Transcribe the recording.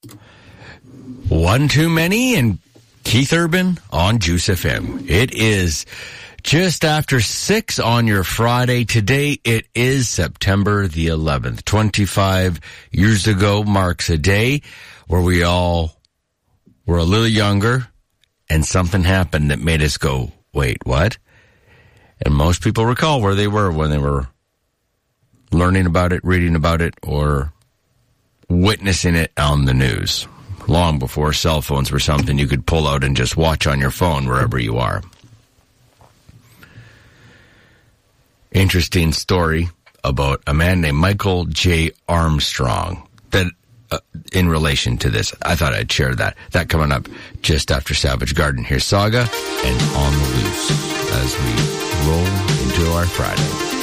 One Too Many and Keith Urban on Juice FM. It is just after 6 on your Friday. Today it is September the 11th. 25 years ago marks a day where we all were a little younger and something happened that made us go, wait, what? And most people recall where they were when they were learning about it, reading about it, or witnessing it on the news. Long before cell phones were something you could pull out and just watch on your phone wherever you are. Interesting story about a man named Michael J. Armstrong that in relation to this, I thought I'd share that. That coming up just after Savage Garden. Here's Saga and On the Loose as we roll into our Friday.